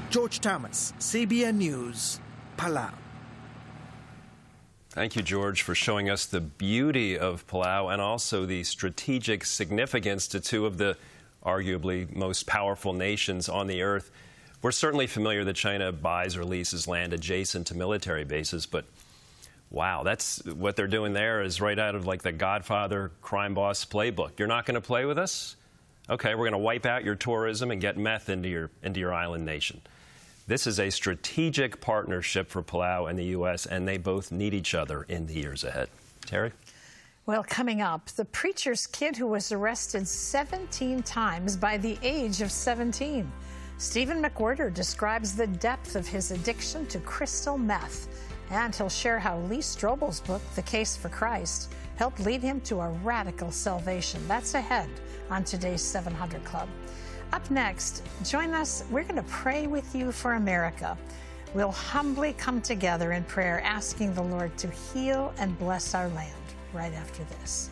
George Thomas, CBN News, Palau. Thank you, George, for showing us the beauty of Palau and also the strategic significance to two of the arguably most powerful nations on the earth. We're certainly familiar that China buys or leases land adjacent to military bases, but wow, that's what they're doing there is right out of like the Godfather crime boss playbook. You're not going to play with us? Okay, we're going to wipe out your tourism and get meth into your island nation. This is a strategic partnership for Palau and the U.S., and they both need each other in the years ahead. Terry? Well, coming up, the preacher's kid who was arrested 17 times by the age of 17. Stephen McWhirter describes the depth of his addiction to crystal meth, and he'll share how Lee Strobel's book, The Case for Christ, helped lead him to a radical salvation. That's ahead on today's 700 Club. Up next, join us. We're going to pray with you for America. We'll humbly come together in prayer, asking the Lord to heal and bless our land right after this.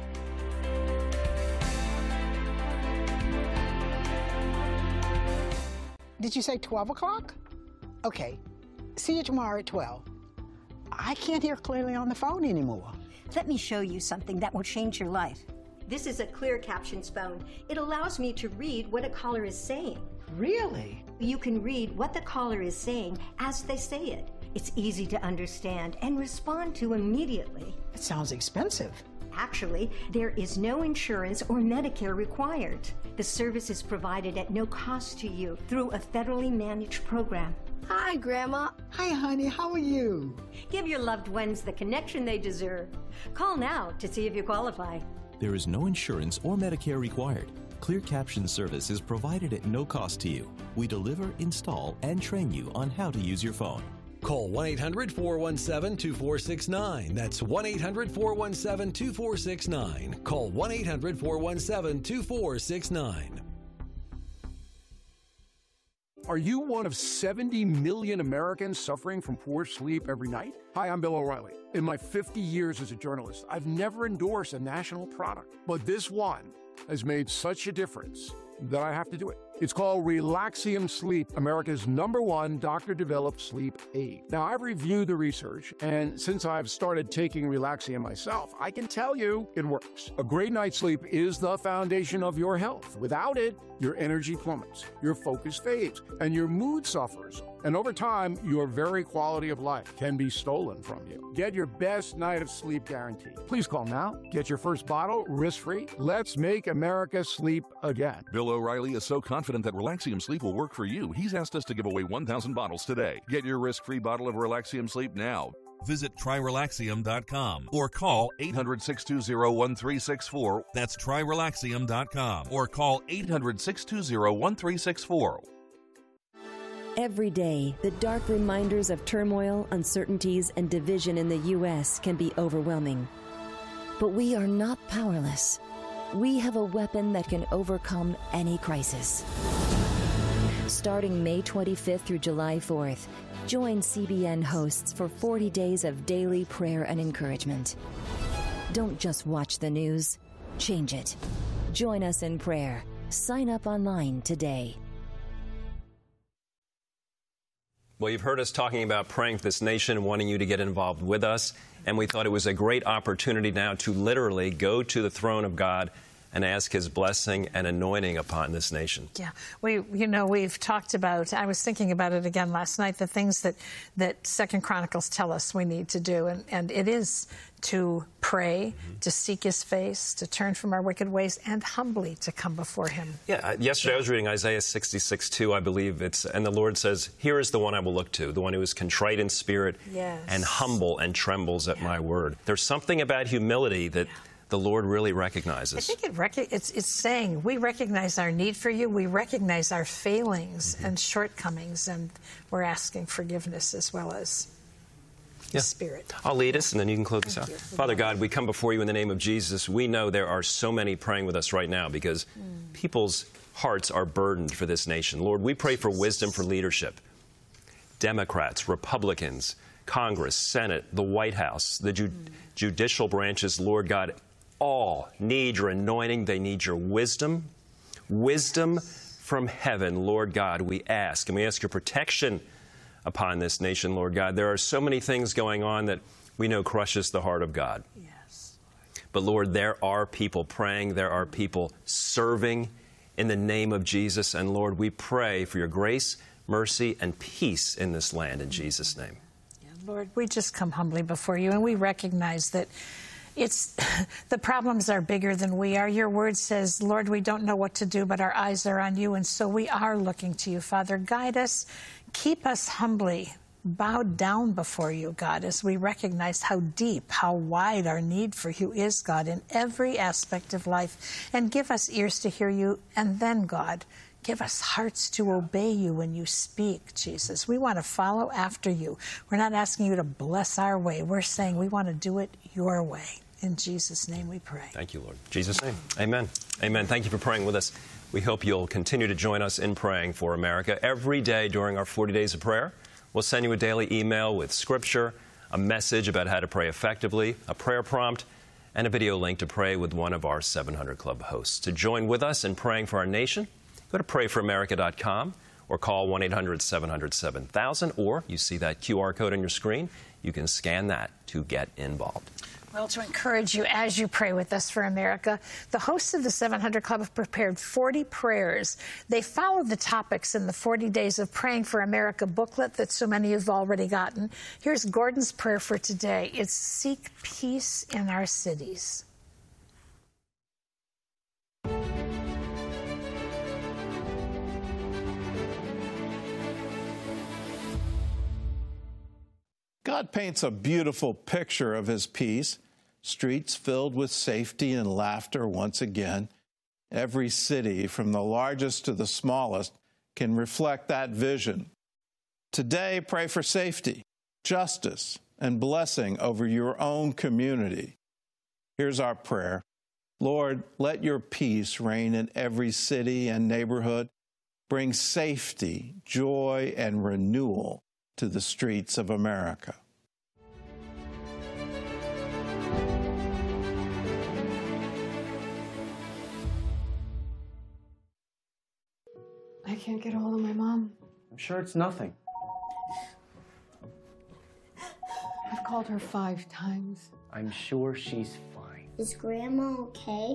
Did you say 12 o'clock? Okay. See you tomorrow at 12. I can't hear clearly on the phone anymore. Let me show you something that will change your life. This is a clear captions phone. It allows me to read what a caller is saying. Really? You can read what the caller is saying as they say it. It's easy to understand and respond to immediately. It sounds expensive. Actually, there is no insurance or Medicare required. The service is provided at no cost to you through a federally managed program. Hi, Grandma. Hi, honey. How are you? Give your loved ones the connection they deserve. Call now to see if you qualify. There is no insurance or Medicare required. Clear Caption service is provided at no cost to you. We deliver, install, and train you on how to use your phone. Call 1-800-417-2469. That's 1-800-417-2469. Call 1-800-417-2469. Are you one of 70 million Americans suffering from poor sleep every night? Hi, I'm Bill O'Reilly. In my 50 years as a journalist, I've never endorsed a national product, but this one has made such a difference that I have to do it. It's called Relaxium Sleep, America's #1 doctor-developed sleep aid. Now, I've reviewed the research, and since I've started taking Relaxium myself, I can tell you it works. A great night's sleep is the foundation of your health. Without it, your energy plummets, your focus fades, and your mood suffers. And over time, your very quality of life can be stolen from you. Get your best night of sleep guaranteed. Please call now. Get your first bottle risk-free. Let's make America sleep again. Bill O'Reilly is so confident that Relaxium Sleep will work for you, he's asked us to give away 1,000 bottles today. Get your risk-free bottle of Relaxium Sleep now. Visit TryRelaxium.com or call 800-620-1364. That's TryRelaxium.com or call 800-620-1364. Every day, the dark reminders of turmoil, uncertainties, and division in the U.S. can be overwhelming. But we are not powerless. We have a weapon that can overcome any crisis. Starting May 25th through July 4th, join CBN hosts for 40 days of daily prayer and encouragement. Don't just watch the news, change it. Join us in prayer. Sign up online today. Well, you've heard us talking about praying for this nation and wanting you to get involved with us. And we thought it was a great opportunity now to literally go to the throne of God and ask his blessing and anointing upon this nation. Yeah, we've talked about, I was thinking about it again last night, the things that Second Chronicles tell us we need to do. And it is to pray, to seek his face, to turn from our wicked ways, and humbly to come before him. Yeah, yesterday I was reading Isaiah 66:2, I believe it's, and the Lord says, here is the one I will look to, the one who is contrite in spirit and humble and trembles at my word. There's something about humility that the Lord really recognizes. I think it's saying we recognize our need for you, we recognize our failings and shortcomings, and we're asking forgiveness as well as Spirit. I'll lead us, and then you can close this out. Father God, we come before you in the name of Jesus. We know there are so many praying with us right now because people's hearts are burdened for this nation. Lord, we pray for wisdom for leadership. Democrats, Republicans, Congress, Senate, the White House, the judicial branches, Lord God, all need your anointing. They need your wisdom from heaven, Lord God, we ask, and we ask your protection upon this nation, Lord God. There are so many things going on that we know crushes the heart of God. Yes. But Lord, there are people praying, there are people serving in the name of Jesus. And Lord, we pray for your grace, mercy, and peace in this land in Jesus' name. Yeah, Lord, we just come humbly before you, and we recognize that the problems are bigger than we are. Your word says, Lord, we don't know what to do, but our eyes are on you, and so we are looking to you. Father, guide us, keep us humbly bowed down before you, God, as we recognize how deep, how wide our need for you is, God, in every aspect of life. And give us ears to hear you, and then, God, give us hearts to obey you when you speak, Jesus. We want to follow after you. We're not asking you to bless our way. We're saying we want to do it your way. In Jesus' name we pray. Thank you, Lord. In Jesus' name, amen. Amen. Thank you for praying with us. We hope you'll continue to join us in praying for America every day during our 40 days of prayer. We'll send you a daily email with scripture, a message about how to pray effectively, a prayer prompt, and a video link to pray with one of our 700 Club hosts. To join with us in praying for our nation, go to prayforamerica.com or call 1-800-700-7000, or you see that QR code on your screen. You can scan that to get involved. Well, to encourage you as you pray with us for America, the hosts of the 700 Club have prepared 40 prayers. They follow the topics in the 40 Days of Praying for America booklet that so many have already gotten. Here's Gordon's prayer for today. It's seek peace in our cities. God paints a beautiful picture of his peace, streets filled with safety and laughter once again. Every city, from the largest to the smallest, can reflect that vision. Today, pray for safety, justice, and blessing over your own community. Here's our prayer. Lord, let your peace reign in every city and neighborhood. Bring safety, joy, and renewal to the streets of America. I can't get a hold of my mom. I'm sure it's nothing. I've called her 5 times. I'm sure she's fine. Is Grandma okay?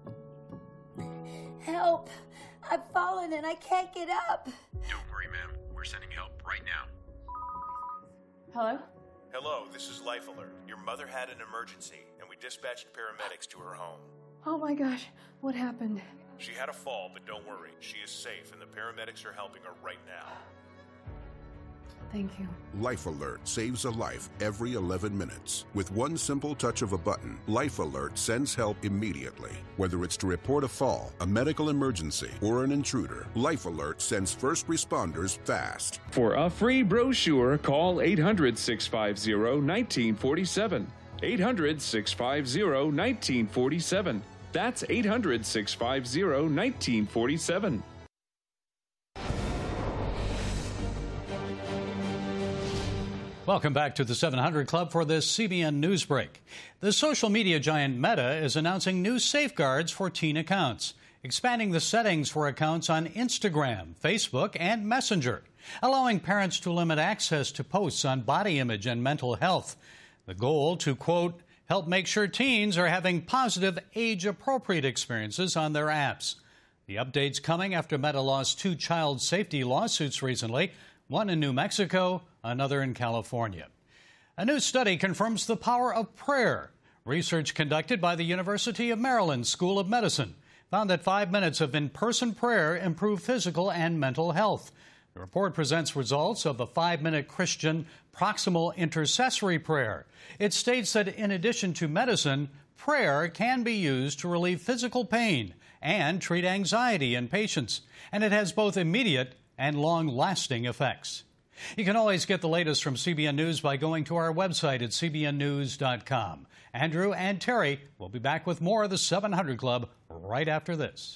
Help! I've fallen and I can't get up. Don't worry, ma'am. We're sending help right now. Hello? Hello, this is Life Alert. Your mother had an emergency, and we dispatched paramedics to her home. Oh my gosh, what happened? She had a fall, but don't worry. She is safe, and the paramedics are helping her right now. Thank you. Life Alert saves a life every 11 minutes. With one simple touch of a button, Life Alert sends help immediately. Whether it's to report a fall, a medical emergency, or an intruder, Life Alert sends first responders fast. For a free brochure, call 800-650-1947. 800-650-1947. That's 800-650-1947. Welcome back to the 700 Club for this CBN News Break. The social media giant Meta is announcing new safeguards for teen accounts, expanding the settings for accounts on Instagram, Facebook, and Messenger, allowing parents to limit access to posts on body image and mental health. The goal to, quote, help make sure teens are having positive, age-appropriate experiences on their apps. The update's coming after Meta lost 2 child safety lawsuits recently, one in New Mexico, another in California. A new study confirms the power of prayer. Research conducted by the University of Maryland School of Medicine found that 5 minutes of in-person prayer improve physical and mental health. The report presents results of a 5-minute Christian proximal intercessory prayer. It states that in addition to medicine, prayer can be used to relieve physical pain and treat anxiety in patients, and it has both immediate and long-lasting effects. You can always get the latest from CBN News by going to our website at cbnnews.com. Andrew and Terry will be back with more of the 700 Club right after this.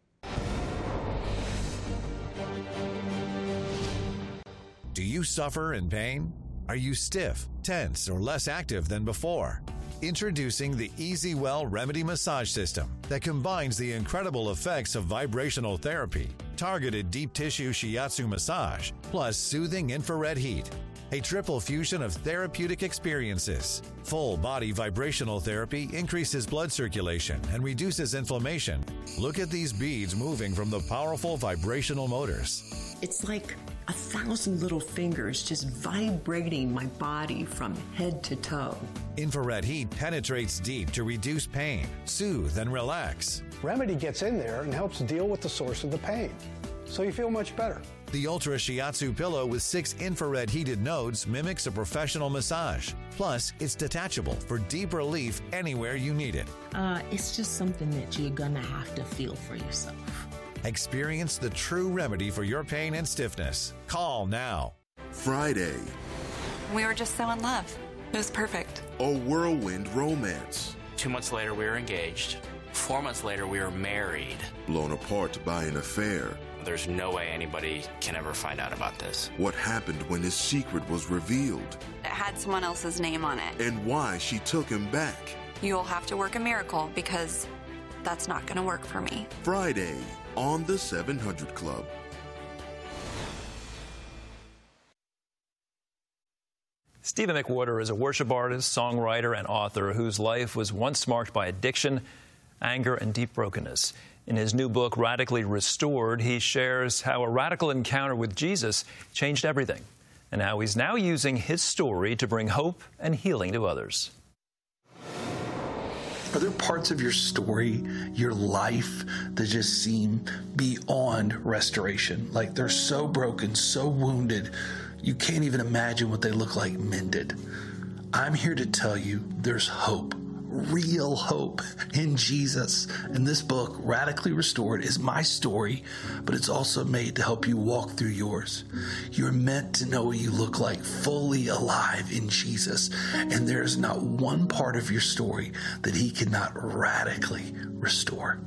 Do you suffer in pain? Are you stiff, tense, or less active than before? Introducing the EasyWell Remedy Massage System that combines the incredible effects of vibrational therapy, targeted deep tissue shiatsu massage, plus soothing infrared heat. A triple fusion of therapeutic experiences. Full body vibrational therapy increases blood circulation and reduces inflammation. Look at these beads moving from the powerful vibrational motors. It's like 1,000 little fingers just vibrating my body from head to toe. Infrared heat penetrates deep to reduce pain, soothe, and relax. Remedy gets in there and helps deal with the source of the pain, so you feel much better. The Ultra Shiatsu pillow with 6 infrared heated nodes mimics a professional massage. Plus, it's detachable for deep relief anywhere you need it. It's just something that you're gonna have to feel for yourself. Experience the true remedy for your pain and stiffness. Call now. Friday. We were just so in love. It was perfect. A whirlwind romance. 2 months later, we were engaged. 4 months later, we were married. Blown apart by an affair. There's no way anybody can ever find out about this. What happened when his secret was revealed? It had someone else's name on it. And why she took him back. You'll have to work a miracle because that's not going to work for me. Friday on the 700 Club. Stephen McWhorter is a worship artist, songwriter, and author whose life was once marked by addiction, anger, and deep brokenness. In his new book, Radically Restored, he shares how a radical encounter with Jesus changed everything, and how he's now using his story to bring hope and healing to others. Are there parts of your story, your life, that just seem beyond restoration? Like they're so broken, so wounded, you can't even imagine what they look like mended. I'm here to tell you there's hope. Real hope in Jesus. And this book, Radically Restored, is my story, but it's also made to help you walk through yours. You're meant to know what you look like, fully alive in Jesus. And there is not one part of your story that he cannot radically restore.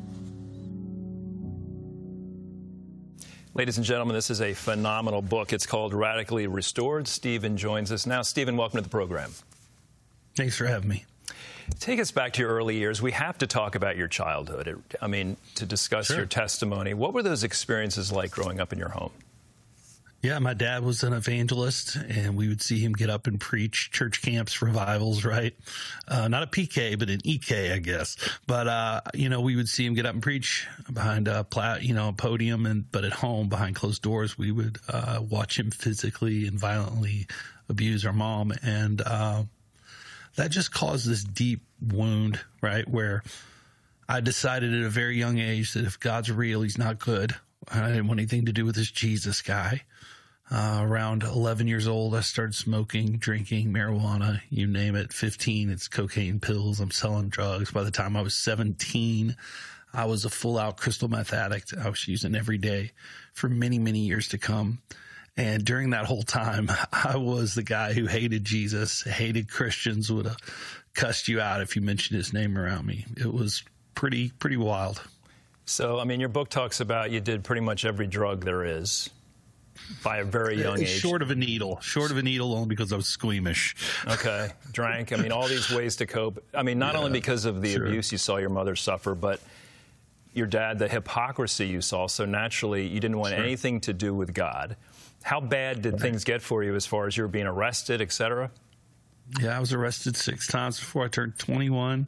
Ladies and gentlemen, this is a phenomenal book. It's called Radically Restored. Stephen joins us now. Stephen, welcome to the program. Thanks for having me. Take us back to your early years. We have to talk about your childhood. To discuss your testimony. What were those experiences like growing up in your home? Yeah, my dad was an evangelist, and we would see him get up and preach church camps, revivals, right? Not a PK, but an EK, I guess. But, we would see him get up and preach behind a podium, but at home, behind closed doors, we would watch him physically and violently abuse our mom. And that just caused this deep wound, right, where I decided at a very young age that if God's real, he's not good. I didn't want anything to do with this Jesus guy. Around 11 years old, I started smoking, drinking, marijuana, you name it. 15, it's cocaine pills. I'm selling drugs. By the time I was 17, I was a full-out crystal meth addict. I was using every day for many, many years to come. And during that whole time, I was the guy who hated Jesus, hated Christians, would have cussed you out if you mentioned his name around me. It was pretty wild. So, your book talks about you did pretty much every drug there is by a very young age. Short of a needle only because I was squeamish. Okay. Drank. All these ways to cope. Not only because of the abuse you saw your mother suffer, but your dad, the hypocrisy you saw. So naturally, you didn't want anything to do with God. How bad did things get for you as far as you were being arrested, et cetera? Yeah, I was arrested 6 times before I turned 21.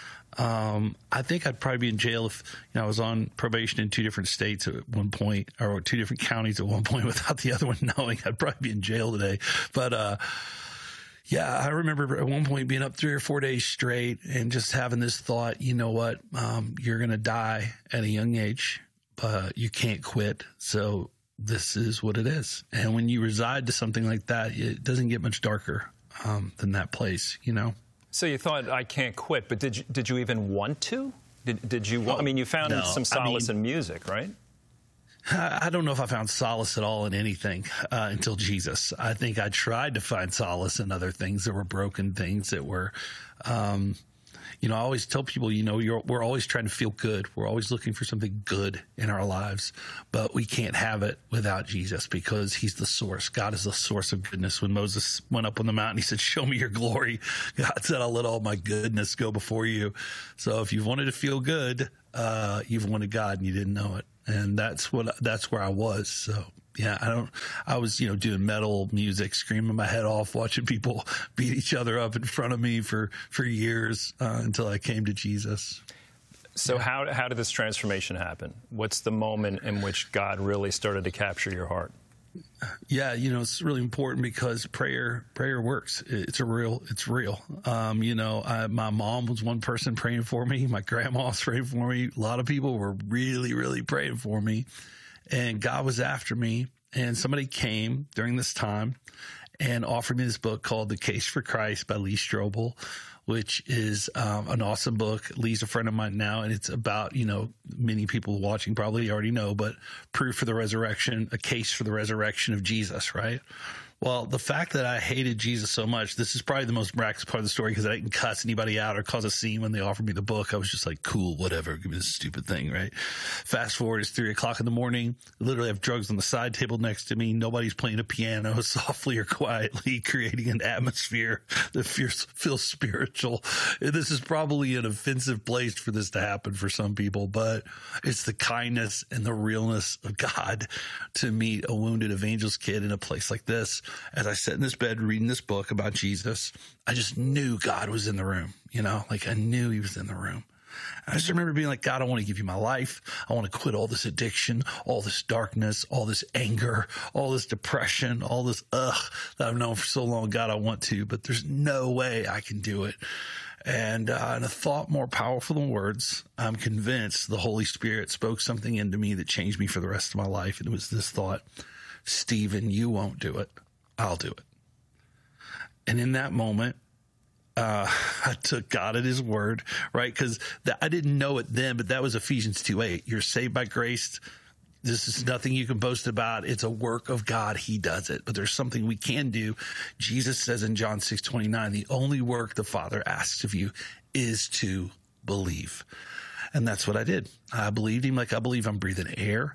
I think I'd probably be in jail if I was on probation in 2 different states at one point, or 2 different counties at one point without the other one knowing. I'd probably be in jail today. But I remember at one point being up 3 or 4 days straight and just having this thought, you know what, you're going to die at a young age, but you can't quit. So this is what it is. And when you reside to something like that, it doesn't get much darker than that place, So you thought, I can't quit, but did you even want to? Did you want? You found some solace in music, right? I don't know if I found solace at all in anything until Jesus. I think I tried to find solace in other things that were broken things that were, I always tell people, we're always trying to feel good. We're always looking for something good in our lives, but we can't have it without Jesus because he's the source. God is the source of goodness. When Moses went up on the mountain, he said, show me your glory. God said, I'll let all my goodness go before you. So if you've wanted to feel good, you've wanted God and you didn't know it. And that's where I was. So yeah, I was, doing metal music, screaming my head off, watching people beat each other up in front of me for years until I came to Jesus. So how did this transformation happen? What's the moment in which God really started to capture your heart? Yeah, it's really important because prayer works. It's real. My mom was one person praying for me. My grandma was praying for me. A lot of people were really, really praying for me. And God was after me. And somebody came during this time and offered me this book called The Case for Christ by Lee Strobel, which is an awesome book. Lee's a friend of mine now, and it's about, many people watching probably already know, but proof for the resurrection, a case for the resurrection of Jesus, right? Well, the fact that I hated Jesus so much, this is probably the most miraculous part of the story because I didn't cuss anybody out or cause a scene when they offered me the book. I was just like, cool, whatever, give me this stupid thing, right? Fast forward, it's 3 o'clock in the morning. I literally have drugs on the side table next to me. Nobody's playing a piano softly or quietly, creating an atmosphere that feels spiritual. This is probably an offensive place for this to happen for some people, but it's the kindness and the realness of God to meet a wounded evangelist kid in a place like this. As I sat in this bed reading this book about Jesus, I just knew God was in the room, I knew he was in the room. I just remember being like, God, I want to give you my life. I want to quit all this addiction, all this darkness, all this anger, all this depression, all this that I've known for so long. God, I want to, but there's no way I can do it. And a thought more powerful than words, I'm convinced the Holy Spirit spoke something into me that changed me for the rest of my life. And it was this thought, Stephen, you won't do it. I'll do it. And in that moment, I took God at his word, right? Because I didn't know it then, but that was Ephesians 2:8. You're saved by grace. This is nothing you can boast about. It's a work of God. He does it. But there's something we can do. Jesus says in John 6:29, the only work the Father asks of you is to believe. And that's what I did. I believed him like I believe I'm breathing air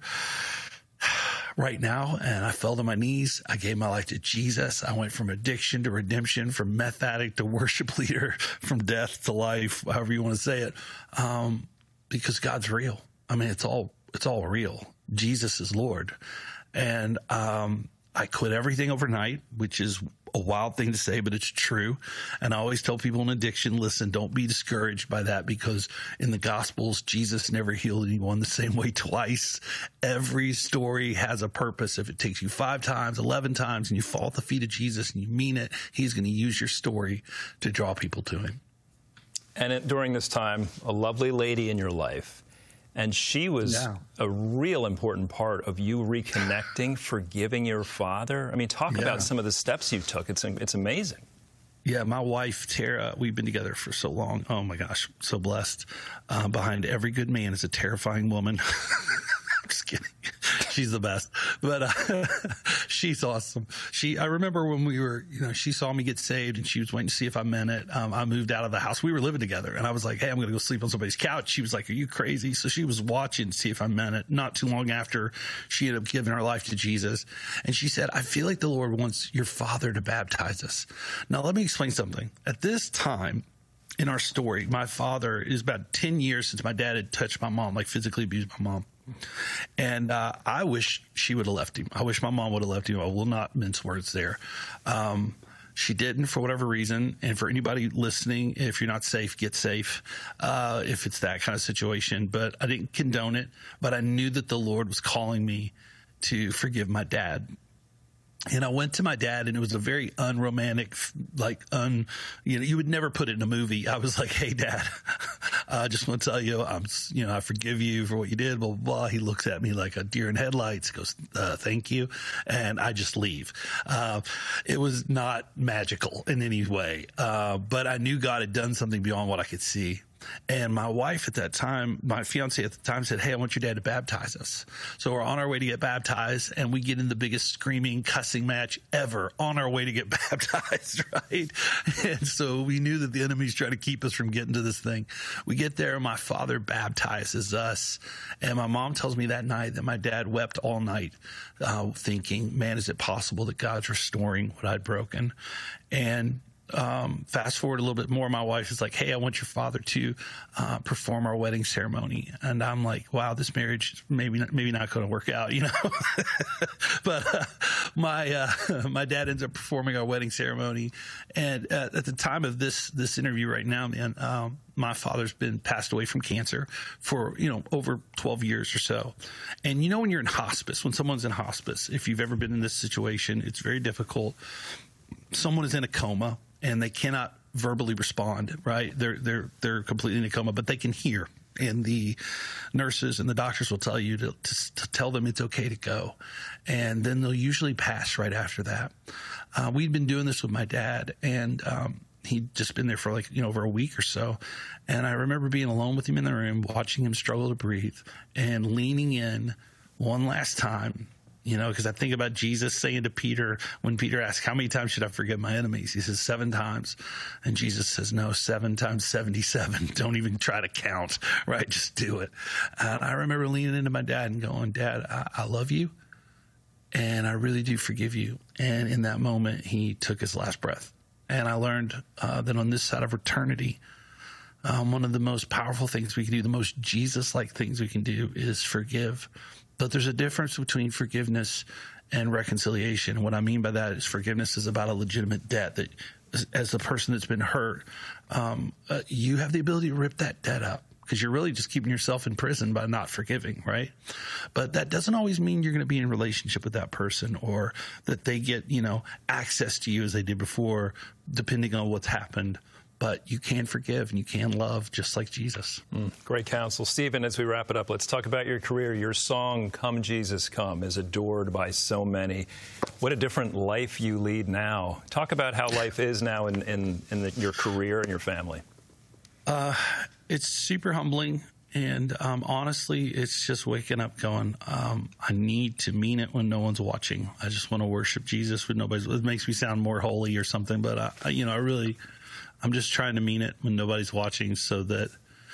right now, and I fell to my knees. I gave my life to Jesus. I went from addiction to redemption, from meth addict to worship leader, from death to life, however you want to say it, because God's real. I mean, it's all real. Jesus is Lord. And I quit everything overnight, which is a wild thing to say, but it's true. And I always tell people in addiction, listen, don't be discouraged by that, because in the Gospels, Jesus never healed anyone the same way twice. Every story has a purpose. If it takes you 5 times, 11 times, and you fall at the feet of Jesus and you mean it, he's going to use your story to draw people to him. And during this time, a lovely lady in your life, and she was a real important part of you reconnecting, forgiving your father. I mean, talk about some of the steps you took. It's amazing. Yeah, my wife, Tara, we've been together for so long. Oh, my gosh, so blessed. Behind every good man is a terrifying woman. I'm just kidding. She's the best. But she's awesome. I remember when we were, she saw me get saved and she was waiting to see if I meant it. I moved out of the house. We were living together and I was like, hey, I'm going to go sleep on somebody's couch. She was like, are you crazy? So she was watching to see if I meant it. Not too long after, she ended up giving her life to Jesus. And she said, I feel like the Lord wants your father to baptize us. Now, let me explain something. At this time, in our story, my father, is about 10 years since my dad had touched my mom, like physically abused my mom. And I wish she would have left him. I wish my mom would have left him. I will not mince words there. She didn't, for whatever reason. And for anybody listening, if you're not safe, get safe, if it's that kind of situation. But I didn't condone it. But I knew that the Lord was calling me to forgive my dad. And I went to my dad, and it was a very unromantic, you would never put it in a movie. I was like, hey, Dad, I just want to tell you, I forgive you for what you did, blah, blah, blah. He looks at me like a deer in headlights, goes, thank you. And I just leave. It was not magical in any way. But I knew God had done something beyond what I could see. And my wife at that time, my fiance at the time, said, hey, I want your dad to baptize us. So we're on our way to get baptized, and we get in the biggest screaming, cussing match ever on our way to get baptized, right? And so we knew that the enemy's trying to keep us from getting to this thing. We get there, and my father baptizes us. And my mom tells me that night that my dad wept all night, thinking, man, is it possible that God's restoring what I'd broken? And fast forward a little bit more, my wife is like, hey, I want your father to perform our wedding ceremony. And I'm like, wow, this marriage is maybe not going to work out, you know. But my dad ends up performing our wedding ceremony. And at the time of this interview right now, man, my father's been passed away from cancer for, over 12 years or so. And when you're in hospice, when someone's in hospice, if you've ever been in this situation, it's very difficult. Someone is in a coma and they cannot verbally respond, right? They're completely in a coma, but they can hear. And the nurses and the doctors will tell you to tell them it's okay to go. And then they'll usually pass right after that. We'd been doing this with my dad, and he'd just been there for over a week or so. And I remember being alone with him in the room, watching him struggle to breathe and leaning in one last time. Because I think about Jesus saying to Peter, when Peter asked, how many times should I forgive my enemies? He says 7 times. And Jesus says, no, 7 times 77. Don't even try to count, right? Just do it. And I remember leaning into my dad and going, Dad, I love you. And I really do forgive you. And in that moment, he took his last breath. And I learned that on this side of eternity, one of the most powerful things we can do, the most Jesus-like things we can do is forgive. But there's a difference between forgiveness and reconciliation. What I mean by that is forgiveness is about a legitimate debt that, as the person that's been hurt, you have the ability to rip that debt up because you're really just keeping yourself in prison by not forgiving, right? But that doesn't always mean you're going to be in a relationship with that person or that they get, access to you as they did before, depending on what's happened. But you can forgive and you can love just like Jesus. Great counsel. Stephen, as we wrap it up, let's talk about your career. Your song, Come Jesus Come, is adored by so many. What a different life you lead now. Talk about how life is now in your career and your family. It's super humbling. And honestly, it's just waking up going, I need to mean it when no one's watching. I just want to worship Jesus when nobody's. It makes me sound more holy or something. But, I'm just trying to mean it when nobody's watching so that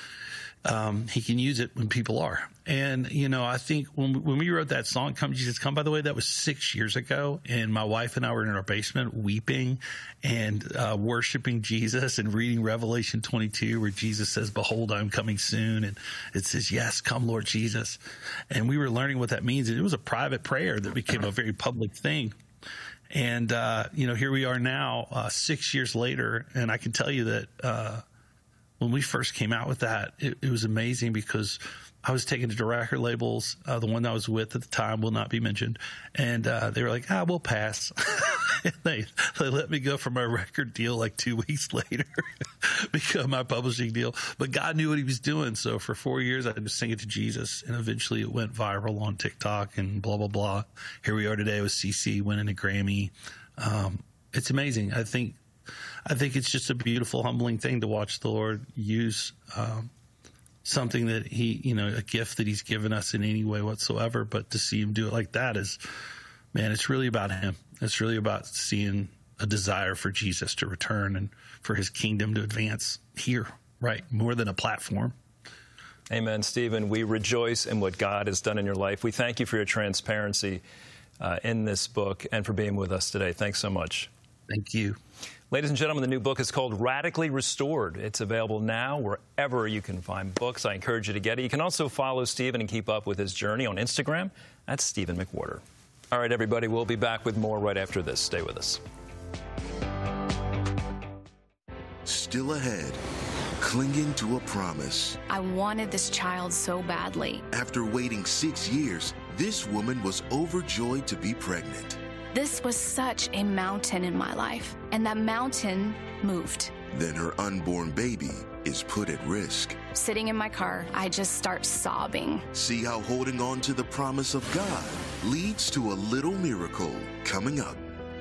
he can use it when people are. And, I think when we wrote that song, Come Jesus Come, by the way, that was 6 years ago. And my wife and I were in our basement weeping and worshiping Jesus and reading Revelation 22 where Jesus says, behold, I'm coming soon. And it says, yes, come, Lord Jesus. And we were learning what that means. And it was a private prayer that became a very public thing. And, here we are now, 6 years later, and I can tell you that when we first came out with that, it was amazing because I was taken to record labels. The one I was with at the time will not be mentioned. And they were like, we'll pass. they let me go for my record deal like 2 weeks later, become my publishing deal. But God knew what he was doing. So for 4 years, I just sang it to Jesus. And eventually it went viral on TikTok and blah, blah, blah. Here we are today with CeCe winning a Grammy. It's amazing. I think it's just a beautiful, humbling thing to watch the Lord use something that he, a gift that he's given us in any way whatsoever. But to see him do it like that is, man, it's really about him. It's really about seeing a desire for Jesus to return and for his kingdom to advance here, right? More than a platform. Amen, Stephen. We rejoice in what God has done in your life. We thank you for your transparency in this book and for being with us today. Thanks so much. Thank you. Ladies and gentlemen, the new book is called Radically Restored. It's available now wherever you can find books. I encourage you to get it. You can also follow Stephen and keep up with his journey on Instagram at Stephen McWhorter. All right, everybody, we'll be back with more right after this. Stay with us. Still ahead, clinging to a promise. I wanted this child so badly. After waiting 6 years, this woman was overjoyed to be pregnant. This was such a mountain in my life, and that mountain moved. Then her unborn baby is put at risk. Sitting in my car, I just start sobbing. See how holding on to the promise of God leads to a little miracle coming up.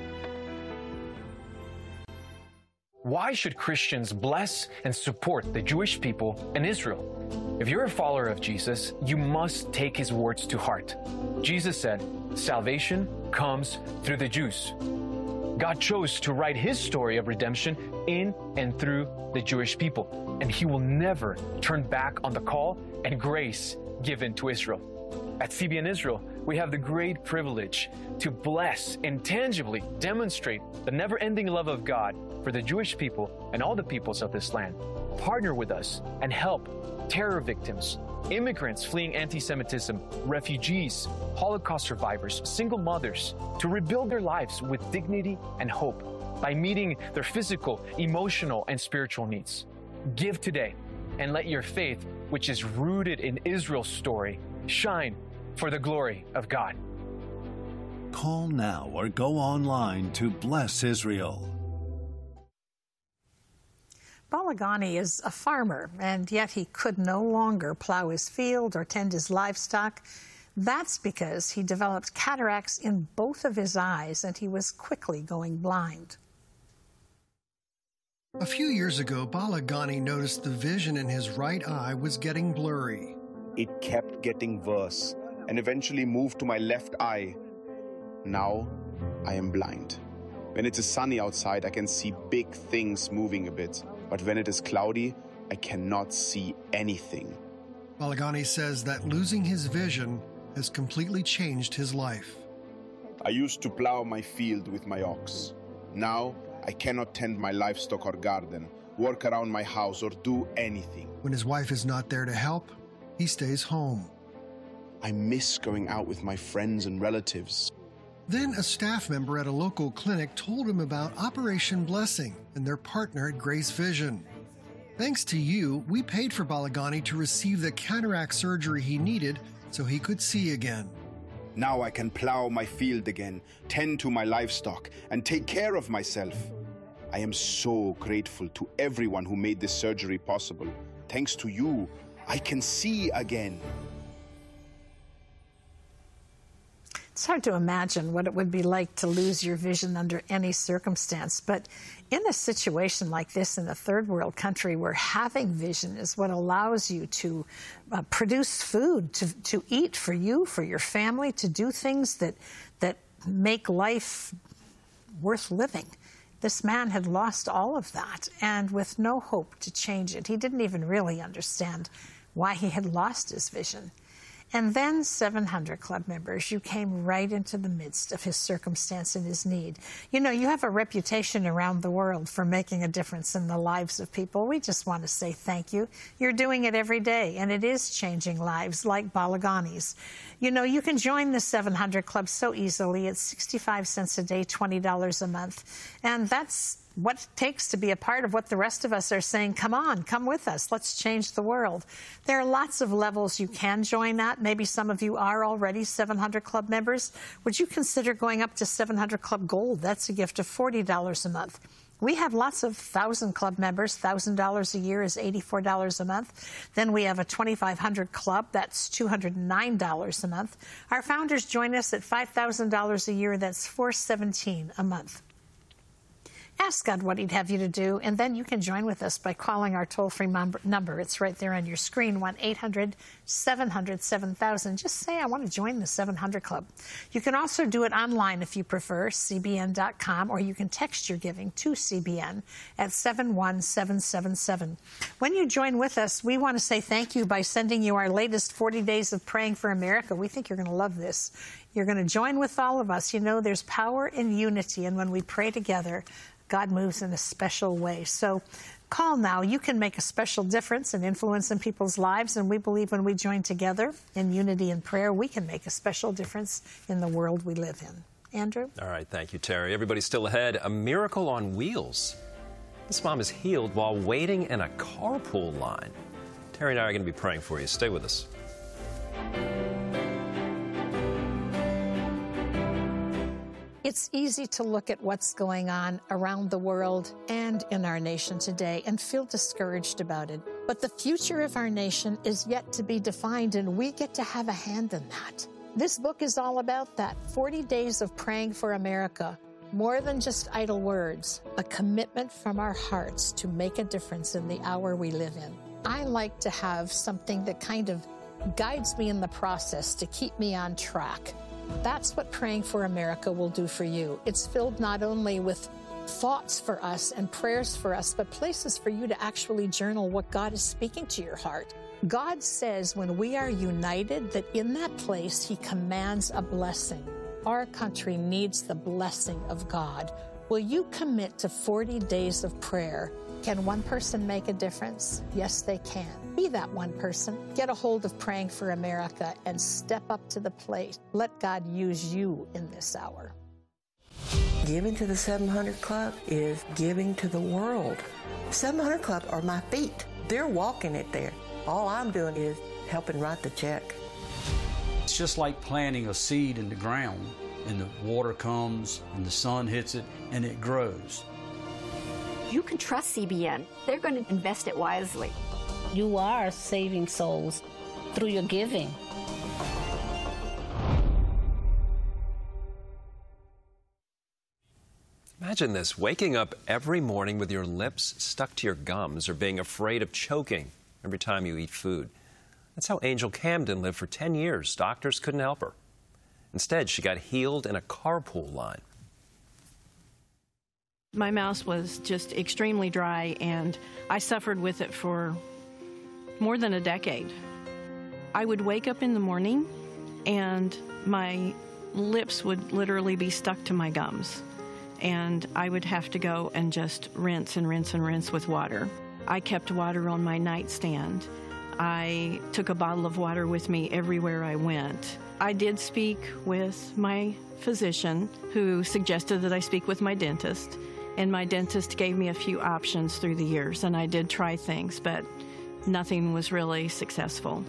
Why should Christians bless and support the Jewish people and Israel? If you're a follower of Jesus, you must take his words to heart. Jesus said, salvation comes through the Jews. God chose to write his story of redemption in and through the Jewish people, and he will never turn back on the call and grace given to Israel. At CBN Israel, we have the great privilege to bless and tangibly demonstrate the never-ending love of God for the Jewish people and all the peoples of this land. Partner with us and help terror victims, immigrants fleeing anti-Semitism, refugees, Holocaust survivors, single mothers, to rebuild their lives with dignity and hope by meeting their physical, emotional, and spiritual needs. Give today and let your faith, which is rooted in Israel's story, shine for the glory of God. Call now or go online to bless Israel. Bala Ghani is a farmer, and yet he could no longer plow his field or tend his livestock. That's because he developed cataracts in both of his eyes, and he was quickly going blind. A few years ago, Bala Ghani noticed the vision in his right eye was getting blurry. It kept getting worse and eventually moved to my left eye. Now, I am blind. When it is sunny outside, I can see big things moving a bit. But when it is cloudy, I cannot see anything. Bala Ghani says that losing his vision has completely changed his life. I used to plow my field with my ox. Now, I cannot tend my livestock or garden, work around my house, or do anything. When his wife is not there to help, he stays home. I miss going out with my friends and relatives. Then a staff member at a local clinic told him about Operation Blessing and their partner at Grace Vision. Thanks to you, we paid for Bala Ghani to receive the cataract surgery he needed so he could see again. Now I can plow my field again, tend to my livestock, and take care of myself. I am so grateful to everyone who made this surgery possible. Thanks to you, I can see again. It's hard to imagine what it would be like to lose your vision under any circumstance, but in a situation like this in a third world country where having vision is what allows you to produce food, to eat for you, for your family, to do things that make life worth living. This man had lost all of that, and with no hope to change it. He didn't even really understand why he had lost his vision. And then 700 Club members, you came right into the midst of his circumstance and his need. You know, you have a reputation around the world for making a difference in the lives of people. We just want to say thank you. You're doing it every day, and it is changing lives like Bala Ghani's. You know, you can join the 700 Club so easily. It's 65 cents a day, $20 a month. And that's what it takes to be a part of what the rest of us are saying, come on, come with us, let's change the world. There are lots of levels you can join at. Maybe some of you are already 700 Club members. Would you consider going up to 700 Club Gold? That's a gift of $40 a month. We have lots of 1,000 Club members. $1,000 a year is $84 a month. Then we have a 2,500 Club. That's $209 a month. Our founders join us at $5,000 a year. That's $417 a month. Ask God what he'd have you to do, and then you can join with us by calling our toll-free number. It's right there on your screen, 1-800-700-7000. Just say, I want to join the 700 Club. You can also do it online if you prefer, cbn.com, or you can text your giving to CBN at 71777. When you join with us, we want to say thank you by sending you our latest 40 Days of Praying for America. We think you're going to love this. You're going to join with all of us. You know, there's power in unity, and when we pray together, God moves in a special way. So call now. You can make a special difference and influence in people's lives, and we believe when we join together in unity and prayer, we can make a special difference in the world we live in. Andrew? All right, thank you, Terry. Everybody's still ahead. A miracle on wheels. This mom is healed while waiting in a carpool line. Terry and I are going to be praying for you. Stay with us. It's easy to look at what's going on around the world and in our nation today and feel discouraged about it. But the future of our nation is yet to be defined, and we get to have a hand in that. This book is all about that. 40 Days of Praying for America. More than just idle words, a commitment from our hearts to make a difference in the hour we live in. I like to have something that kind of guides me in the process to keep me on track. That's what Praying for America will do for you. It's filled not only with thoughts for us and prayers for us, but places for you to actually journal what God is speaking to your heart. God says when we are united that in that place he commands a blessing. Our country needs the blessing of God. Will you commit to 40 days of prayer? Can one person make a difference? Yes, they can. Be that one person. Get a hold of Praying for America and step up to the plate. Let God use you in this hour. Giving to the 700 Club is giving to the world. 700 Club are my feet. They're walking it there. All I'm doing is helping write the check. It's just like planting a seed in the ground, and the water comes, and the sun hits it, and it grows. You can trust CBN. They're going to invest it wisely. You are saving souls through your giving. Imagine this, waking up every morning with your lips stuck to your gums or being afraid of choking every time you eat food. That's how Angel Camden lived for 10 years. Doctors couldn't help her. Instead, she got healed in a carpool line. My mouth was just extremely dry, and I suffered with it for more than a decade. I would wake up in the morning, and my lips would literally be stuck to my gums, and I would have to go and just rinse and rinse and rinse with water. I kept water on my nightstand. I took a bottle of water with me everywhere I went. I did speak with my physician, who suggested that I speak with my dentist. And my dentist gave me a few options through the years, and I did try things, but nothing was really successful.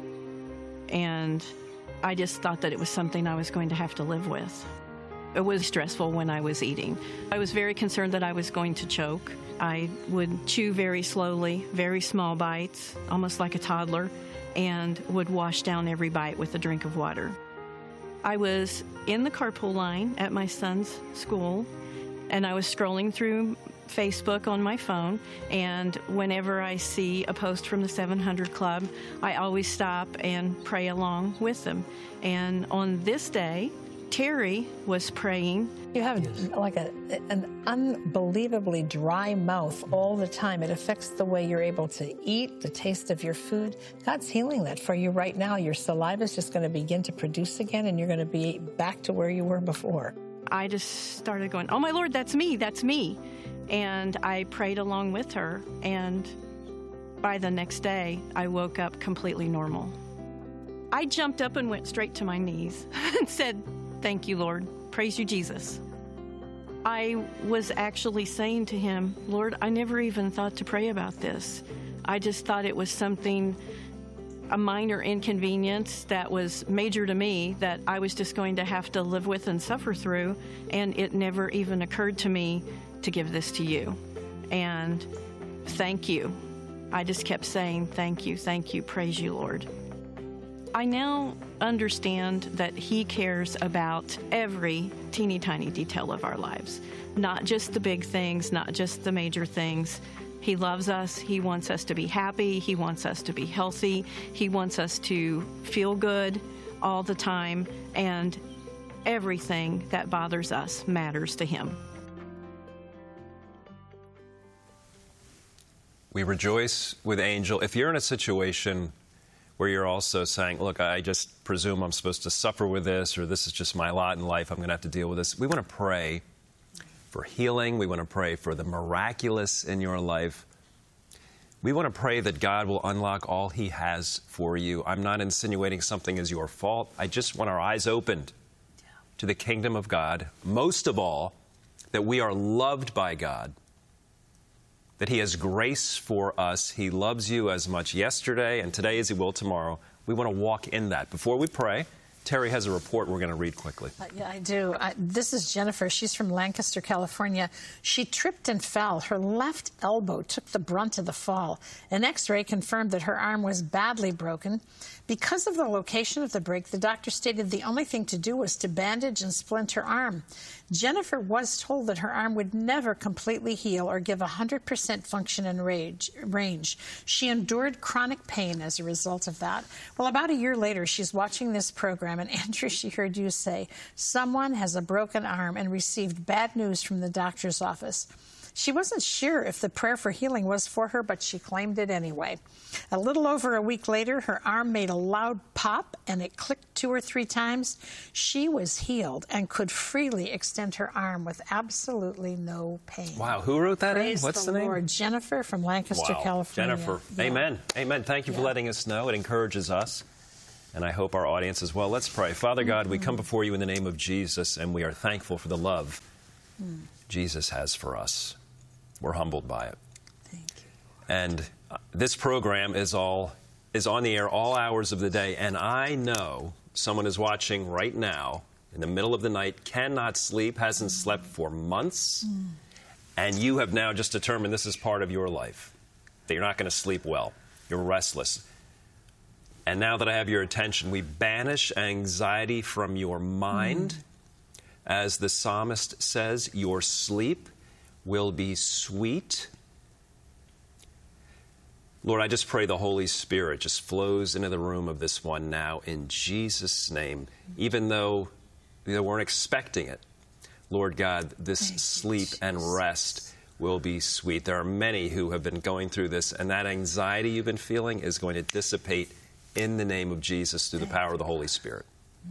And I just thought that it was something I was going to have to live with. It was stressful when I was eating. I was very concerned that I was going to choke. I would chew very slowly, very small bites, almost like a toddler, and would wash down every bite with a drink of water. I was in the carpool line at my son's school, and I was scrolling through Facebook on my phone, and whenever I see a post from the 700 Club, I always stop and pray along with them. And on this day, Terry was praying. You have like an unbelievably dry mouth all the time. It affects the way you're able to eat, the taste of your food. God's healing that for you right now. Your saliva is just going to begin to produce again, and you're going to be back to where you were before. I just started going, oh, my Lord, that's me, that's me. And I prayed along with her, and by the next day, I woke up completely normal. I jumped up and went straight to my knees and said, thank you, Lord. Praise you, Jesus. I was actually saying to him, Lord, I never even thought to pray about this. I just thought it was something, a minor inconvenience that was major to me that I was just going to have to live with and suffer through, and it never even occurred to me to give this to you. And thank you. I just kept saying, thank you, praise you, Lord. I now understand that he cares about every teeny tiny detail of our lives, not just the big things, not just the major things. He loves us. He wants us to be happy. He wants us to be healthy. He wants us to feel good all the time, and everything that bothers us matters to him. We rejoice with Angel. If you're in a situation where you're also saying, look, I just presume I'm supposed to suffer with this, or this is just my lot in life, I'm going to have to deal with this, we want to pray for healing. We want to pray for the miraculous in your life. We want to pray that God will unlock all he has for you. I'm not insinuating something is your fault. I just want our eyes opened to the kingdom of God. Most of all, that we are loved by God, that he has grace for us. He loves you as much yesterday and today as he will tomorrow. We want to walk in that. Before we pray, Terry has a report we're going to read quickly. Yeah, I do. This is Jennifer. She's from Lancaster, California. She tripped and fell. Her left elbow took the brunt of the fall. An X-ray confirmed that her arm was badly broken. Because of the location of the break, the doctor stated the only thing to do was to bandage and splint her arm. Jennifer was told that her arm would never completely heal or give 100% function and range. She endured chronic pain as a result of that. Well, about a year later, she's watching this program program, and Andrew, she heard you say, someone has a broken arm and received bad news from the doctor's office. She wasn't sure if the prayer for healing was for her, but she claimed it anyway. A little over a week later, her arm made a loud pop and it clicked 2 or 3 times. She was healed and could freely extend her arm with absolutely no pain. Wow, who wrote that in? Praise What's the name? Lord. Jennifer from Lancaster, California. Jennifer. Yeah. Amen. Amen. Thank you for letting us know. It encourages us, and I hope our audience as well. Let's pray. Father God, we come before you in the name of Jesus, and we are thankful for the love Jesus has for us. We're humbled by it. Thank you. And this program is on the air all hours of the day, and I know someone is watching right now in the middle of the night, cannot sleep, hasn't slept for months, and you have now just determined this is part of your life, that you're not going to sleep well. You're restless. And now that I have your attention, we banish anxiety from your mind. As the psalmist says, your sleep will be sweet. Lord, I just pray the Holy Spirit just flows into the room of this one now in Jesus' name, even though they weren't expecting it. Lord God, this sleep and rest will be sweet. There are many who have been going through this, and that anxiety you've been feeling is going to dissipate in the name of Jesus through the power of the Holy Spirit.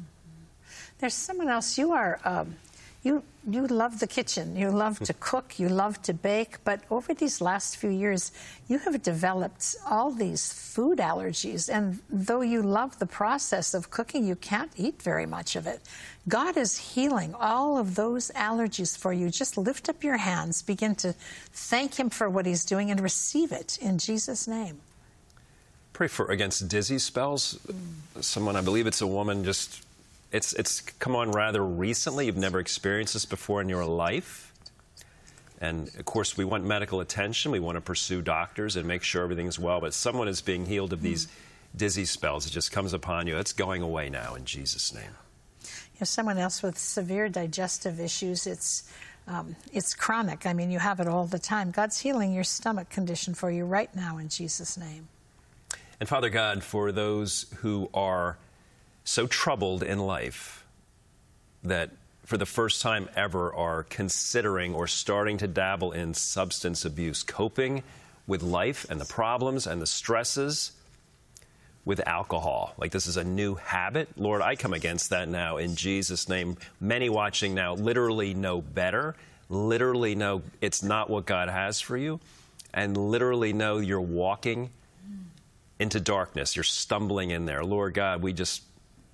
There's someone else. You are, you love the kitchen. You love to cook. You love to bake. But over these last few years, you have developed all these food allergies. And though you love the process of cooking, you can't eat very much of it. God is healing all of those allergies for you. Just lift up your hands, begin to thank Him for what He's doing, and receive it in Jesus' name. Pray for against dizzy spells. Someone, I believe it's a woman, just it's come on rather recently. You've never experienced this before in your life. And, of course, we want medical attention. We want to pursue doctors and make sure everything's well. But someone is being healed of these dizzy spells. It just comes upon you. It's going away now in Jesus' name. You know, someone else with severe digestive issues, it's chronic. I mean, you have it all the time. God's healing your stomach condition for you right now in Jesus' name. And, Father God, for those who are so troubled in life that for the first time ever are considering or starting to dabble in substance abuse, coping with life and the problems and the stresses with alcohol. Like this is a new habit. Lord, I come against that now in Jesus' name. Many watching now literally know better, literally know it's not what God has for you, and literally know you're walking into darkness. You're stumbling in there. Lord God, we just,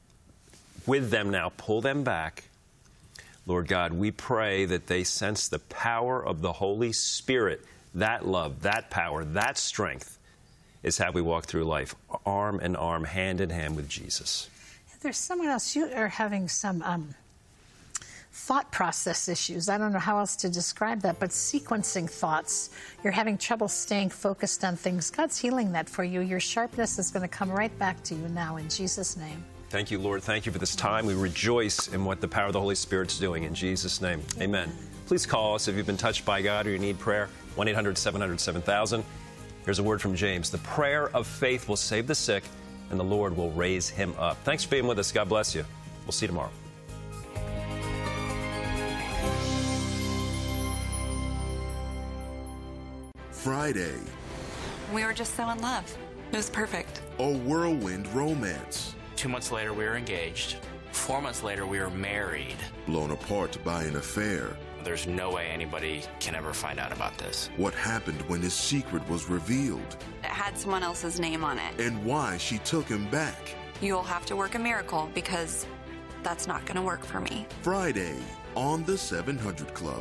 with them now, pull them back. Lord God, we pray that they sense the power of the Holy Spirit, that love, that power, that strength is how we walk through life, arm in arm, hand in hand with Jesus. There's someone else. You are having some thought process issues. I don't know how else to describe that, but sequencing thoughts. You're having trouble staying focused on things. God's healing that for you. Your sharpness is going to come right back to you now in Jesus' name. Thank you, Lord. Thank you for this time. We rejoice in what the power of the Holy Spirit's doing. In Jesus' name, amen. Please call us if you've been touched by God or you need prayer, 1-800-700-7000. Here's a word from James. The prayer of faith will save the sick, and the Lord will raise him up. Thanks for being with us. God bless you. We'll see you tomorrow. Friday. We were just so in love. It was perfect. A whirlwind romance. 2 months later, we were engaged. 4 months later, we were married. Blown apart by an affair. There's no way anybody can ever find out about this. What happened when his secret was revealed? It had someone else's name on it. And why she took him back. You'll have to work a miracle because that's not going to work for me. Friday on the 700 Club.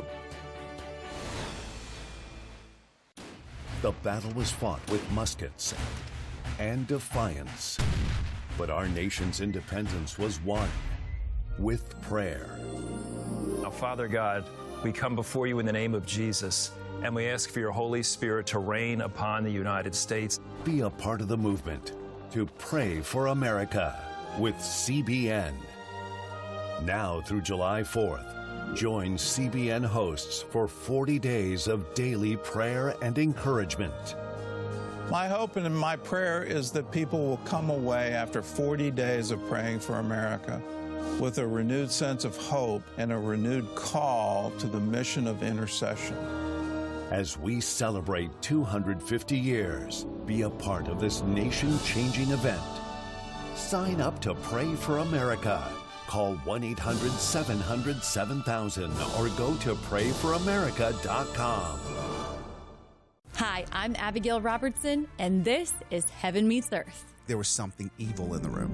The battle was fought with muskets and defiance. But our nation's independence was won with prayer. Now, Father God, we come before you in the name of Jesus, and we ask for your Holy Spirit to reign upon the United States. Be a part of the movement to pray for America with CBN. Now through July 4th, join CBN hosts for 40 days of daily prayer and encouragement. My hope and my prayer is that people will come away after 40 days of praying for America with a renewed sense of hope and a renewed call to the mission of intercession. As we celebrate 250 years, be a part of this nation-changing event. Sign up to Pray for America. Call 1-800-700-7000 or go to prayforamerica.com. Hi, I'm Abigail Robertson, and this is Heaven Meets Earth. There was something evil in the room.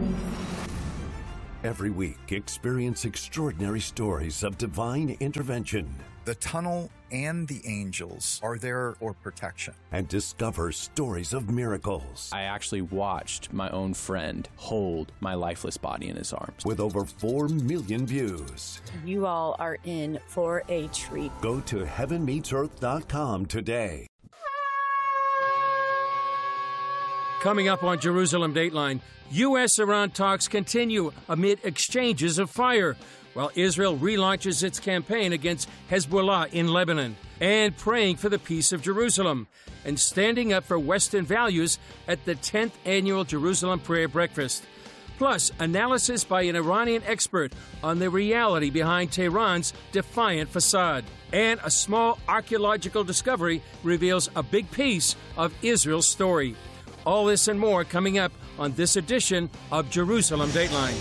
Every week, experience extraordinary stories of divine intervention. The tunnel and the angels are there for protection. And discover stories of miracles. I actually watched my own friend hold my lifeless body in his arms. With over 4 million views. You all are in for a treat. Go to heavenmeetsearth.com today. Coming up on Jerusalem Dateline, U.S.-Iran talks continue amid exchanges of fire, while Israel relaunches its campaign against Hezbollah in Lebanon, and praying for the peace of Jerusalem, and standing up for Western values at the 10th annual Jerusalem Prayer Breakfast. Plus, analysis by an Iranian expert on the reality behind Tehran's defiant facade. And a small archaeological discovery reveals a big piece of Israel's story. All this and more coming up on this edition of Jerusalem Dateline.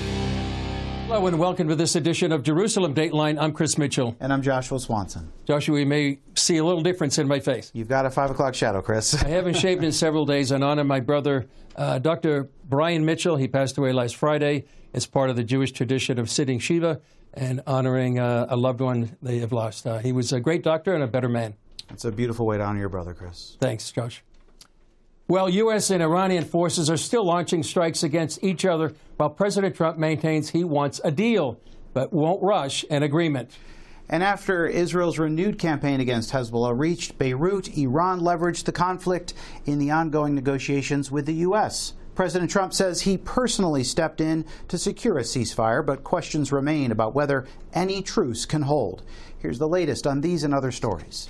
Hello and welcome to this edition of Jerusalem Dateline. I'm Chris Mitchell. And I'm Joshua Swanson. Joshua, you may see a little difference in my face. You've got a 5 o'clock shadow, Chris. I haven't shaved in several days and honor my brother, Dr. Brian Mitchell. He passed away last Friday. It's part of the Jewish tradition of sitting Shiva and honoring a loved one they have lost. He was a great doctor and a better man. It's a beautiful way to honor your brother, Chris. Thanks, Josh. Well, U.S. and Iranian forces are still launching strikes against each other while President Trump maintains he wants a deal, but won't rush an agreement. And after Israel's renewed campaign against Hezbollah reached Beirut, Iran leveraged the conflict in the ongoing negotiations with the U.S. President Trump says he personally stepped in to secure a ceasefire, but questions remain about whether any truce can hold. Here's the latest on these and other stories.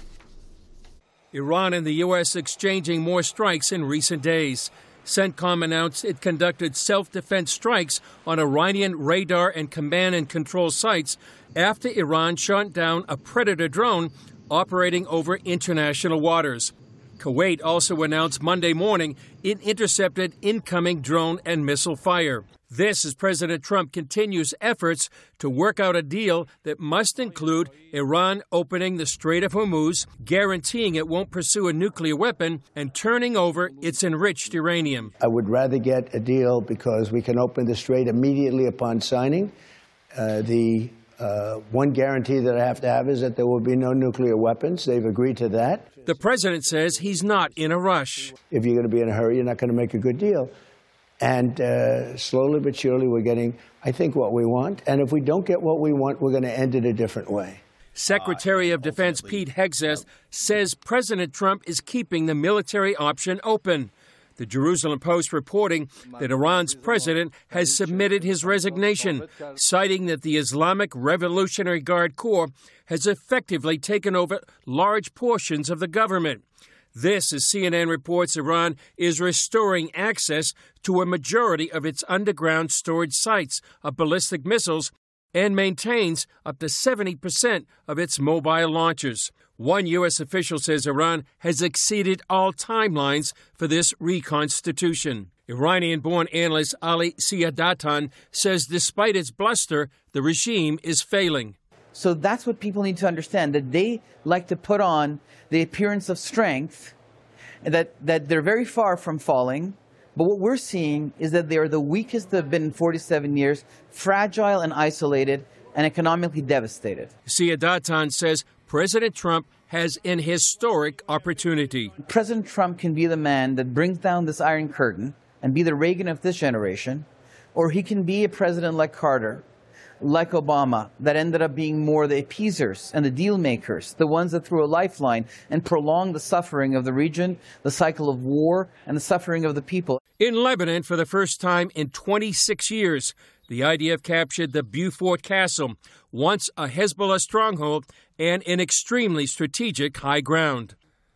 Iran and the U.S. exchanging more strikes in recent days. CENTCOM announced it conducted self-defense strikes on Iranian radar and command and control sites after Iran shot down a Predator drone operating over international waters. Kuwait also announced Monday morning it intercepted incoming drone and missile fire. This as President Trump continues efforts to work out a deal that must include Iran opening the Strait of Hormuz, guaranteeing it won't pursue a nuclear weapon, and turning over its enriched uranium. I would rather get a deal because we can open the strait immediately upon signing. The one guarantee that I have to have is that there will be no nuclear weapons. They've agreed to that. The president says he's not in a rush. If you're going to be in a hurry, you're not going to make a good deal. And slowly but surely, we're getting, I think, what we want. And if we don't get what we want, we're going to end it a different way. Secretary of Defense Pete Hegseth says President Trump is keeping the military option open. The Jerusalem Post reporting that Iran's president has submitted his resignation, citing that the Islamic Revolutionary Guard Corps has effectively taken over large portions of the government. This, as CNN reports, Iran is restoring access to a majority of its underground storage sites of ballistic missiles and maintains up to 70% of its mobile launchers. One U.S. official says Iran has exceeded all timelines for this reconstitution. Iranian-born analyst Ali Siadatan says despite its bluster, the regime is failing. So that's what people need to understand, that they like to put on the appearance of strength, that they're very far from falling. But what we're seeing is that they are the weakest they've been in 47 years, fragile and isolated, and economically devastated. Siadatan says President Trump has an historic opportunity. President Trump can be the man that brings down this Iron Curtain and be the Reagan of this generation, or he can be a president like Carter, like Obama, that ended up being more the appeasers and the deal makers, the ones that threw a lifeline and prolonged the suffering of the region, the cycle of war, and the suffering of the people. In Lebanon, for the first time in 26 years, the IDF captured the Beaufort Castle, once a Hezbollah stronghold and an extremely strategic high ground.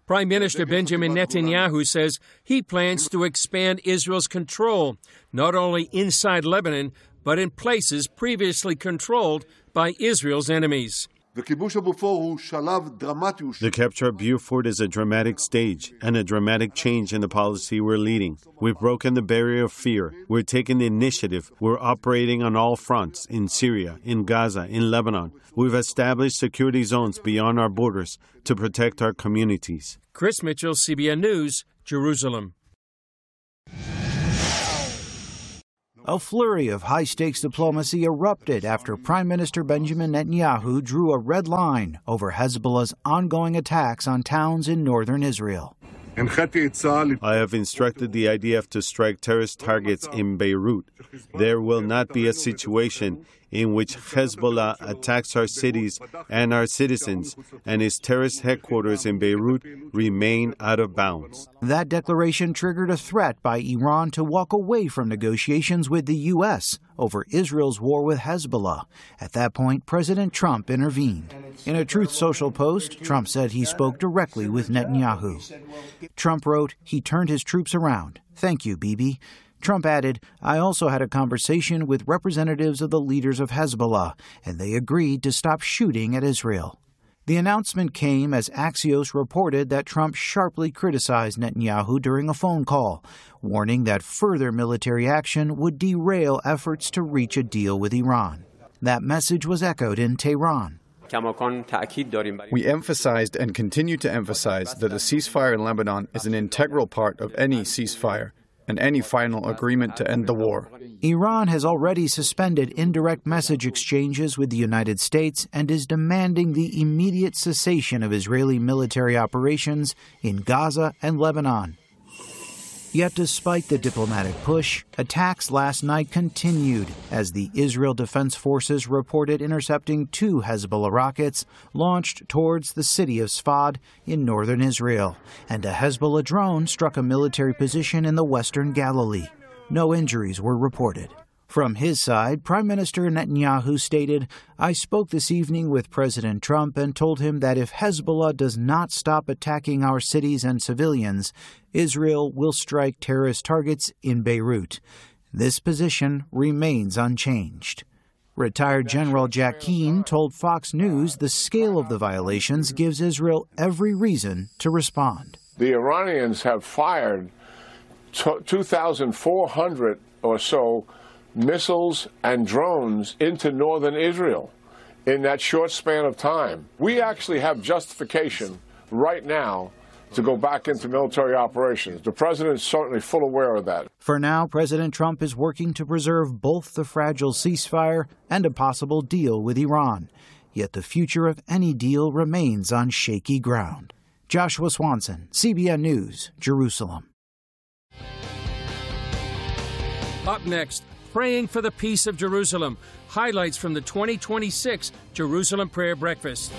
Prime Minister Benjamin Netanyahu says he plans to expand Israel's control, not only inside Lebanon, but in places previously controlled by Israel's enemies. The capture of Beaufort is a dramatic stage and a dramatic change in the policy we're leading. We've broken the barrier of fear. We're taking the initiative. We're operating on all fronts, in Syria, in Gaza, in Lebanon. We've established security zones beyond our borders to protect our communities. Chris Mitchell, CBN News, Jerusalem. A flurry of high-stakes diplomacy erupted after Prime Minister Benjamin Netanyahu drew a red line over Hezbollah's ongoing attacks on towns in northern Israel. I have instructed the IDF to strike terrorist targets in Beirut. There will not be a situation in which Hezbollah attacks our cities and our citizens, and its terrorist headquarters in Beirut remain out of bounds. That declaration triggered a threat by Iran to walk away from negotiations with the U.S. over Israel's war with Hezbollah. At that point, President Trump intervened. In a Truth Social post, Trump said he spoke directly with Netanyahu. Trump wrote he turned his troops around. Thank you, Bibi. Trump added, I also had a conversation with representatives of the leaders of Hezbollah, and they agreed to stop shooting at Israel. The announcement came as Axios reported that Trump sharply criticized Netanyahu during a phone call, warning that further military action would derail efforts to reach a deal with Iran. That message was echoed in Tehran. We emphasized and continue to emphasize that a ceasefire in Lebanon is an integral part of any ceasefire and any final agreement to end the war. Iran has already suspended indirect message exchanges with the United States and is demanding the immediate cessation of Israeli military operations in Gaza and Lebanon. Yet despite the diplomatic push, attacks last night continued as the Israel Defense Forces reported intercepting 2 Hezbollah rockets launched towards the city of Sfad in northern Israel, and a Hezbollah drone struck a military position in the western Galilee. No injuries were reported. From his side, Prime Minister Netanyahu stated, I spoke this evening with President Trump and told him that if Hezbollah does not stop attacking our cities and civilians, Israel will strike terrorist targets in Beirut. This position remains unchanged. Retired General Jack Keane told Fox News the scale of the violations gives Israel every reason to respond. The Iranians have fired 2,400 or so missiles and drones into northern Israel in that short span of time. We actually have justification right now to go back into military operations. The president is certainly full aware of that. For now, President Trump is working to preserve both the fragile ceasefire and a possible deal with Iran. Yet the future of any deal remains on shaky ground. Joshua Swanson, CBN News, Jerusalem. Up next, praying for the peace of Jerusalem. Highlights from the 2026 Jerusalem Prayer Breakfast.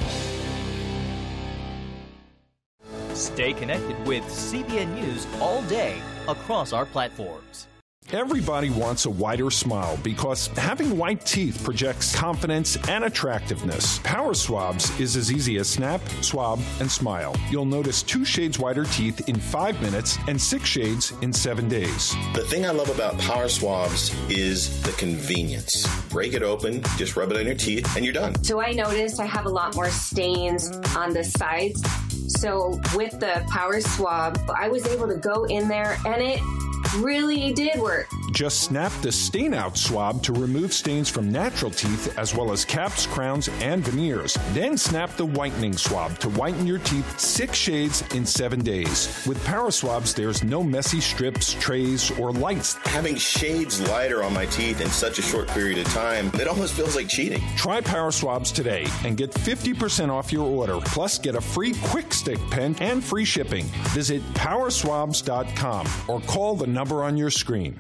Stay connected with CBN News all day across our platforms. Everybody wants a whiter smile because having white teeth projects confidence and attractiveness. Power Swabs is as easy as snap, swab, and smile. You'll notice 2 shades whiter teeth in 5 minutes and 6 shades in 7 days. The thing I love about Power Swabs is the convenience. Break it open, just rub it on your teeth, and you're done. So I noticed I have a lot more stains on the sides. So with the Power Swab, I was able to go in there and it really did work. Just snap the stain out swab to remove stains from natural teeth as well as caps, crowns, and veneers. Then snap the whitening swab to whiten your teeth 6 shades in 7 days. With Power Swabs, there's no messy strips, trays, or lights. Having shades lighter on my teeth in such a short period of time, it almost feels like cheating. Try Power Swabs today and get 50% off your order. Plus, get a free Quick Stick pen and free shipping. Visit powerswabs.com or call the number on your screen.